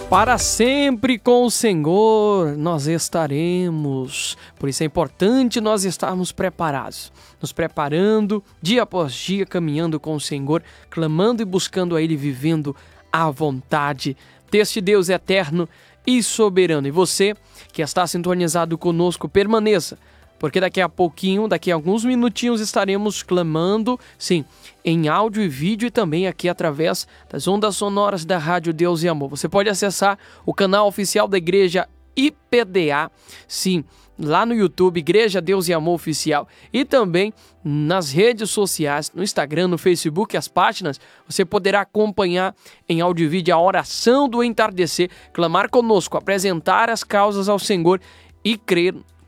Para sempre com o Senhor nós estaremos. Por isso é importante nós estarmos preparados, nos preparando dia após dia, caminhando com o Senhor, clamando e buscando a Ele, vivendo a vontade deste Deus eterno e soberano. E você que está sintonizado conosco, permaneça, porque daqui a pouquinho, daqui a alguns minutinhos, estaremos clamando, sim, em áudio e vídeo e também aqui através das ondas sonoras da Rádio Deus e Amor. Você pode acessar o canal oficial da Igreja IPDA, sim, lá no YouTube, Igreja Deus e Amor Oficial, e também nas redes sociais, no Instagram, no Facebook, as páginas, você poderá acompanhar em áudio e vídeo a oração do entardecer, clamar conosco, apresentar as causas ao Senhor e crer